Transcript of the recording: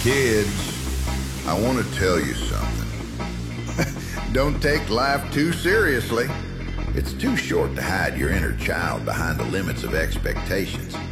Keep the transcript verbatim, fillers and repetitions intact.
Kids, I want to tell you something. Don't take life too seriously. It's too short to hide your inner child behind the limits of expectations.